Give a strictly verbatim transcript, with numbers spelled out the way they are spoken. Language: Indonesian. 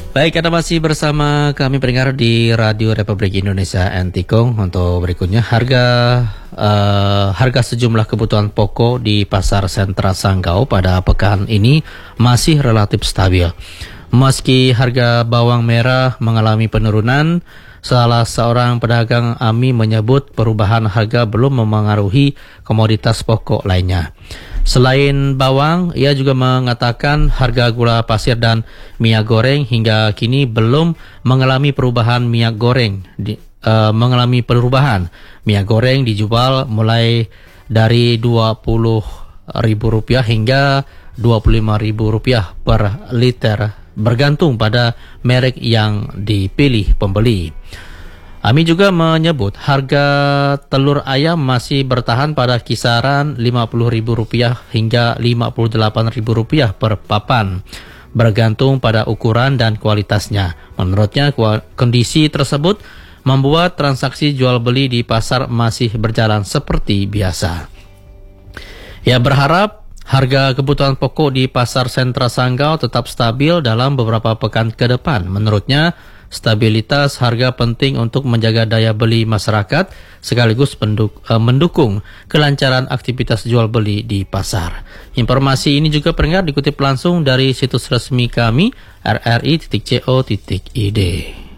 Baik, Anda masih bersama kami pendengar di Radio Republik Indonesia Antikong. Untuk berikutnya, harga uh, harga sejumlah kebutuhan pokok di Pasar Sentra Sanggau pada pekan ini masih relatif stabil. Meski harga bawang merah mengalami penurunan, salah seorang pedagang A M I menyebut perubahan harga belum memengaruhi komoditas pokok lainnya. Selain bawang, ia juga mengatakan harga gula pasir dan minyak goreng hingga kini belum mengalami perubahan minyak goreng. Di, uh, mengalami perubahan. Minyak goreng dijual mulai dari dua puluh ribu rupiah hingga dua puluh lima ribu rupiah per liter, bergantung pada merek yang dipilih pembeli. A M I juga menyebut harga telur ayam masih bertahan pada kisaran lima puluh ribu rupiah hingga lima puluh delapan ribu rupiah per papan, bergantung pada ukuran dan kualitasnya. Menurutnya, kondisi tersebut membuat transaksi jual beli di pasar masih berjalan seperti biasa. Ia berharap harga kebutuhan pokok di Pasar Sentra Sanggau tetap stabil dalam beberapa pekan ke depan. Menurutnya, stabilitas harga penting untuk menjaga daya beli masyarakat sekaligus penduk, uh, mendukung kelancaran aktivitas jual beli di pasar. Informasi ini juga pendengar dikutip langsung dari situs resmi kami r r i titik co titik i d.